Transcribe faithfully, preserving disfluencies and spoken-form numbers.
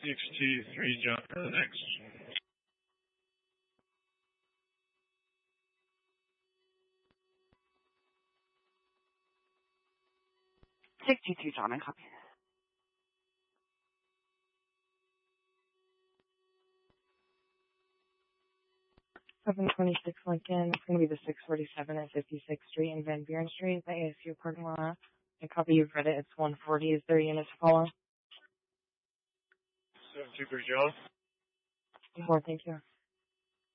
sixty-three, John, for the next. sixty-two, John, I copy. seven twenty-six Lincoln. It's going to be the six forty-seven at fifty-sixth Street and Van Buren Street, the A S U parking lot. I copy you've read it. It's one forty. Is there a unit to follow? seven two three, John. More, thank you.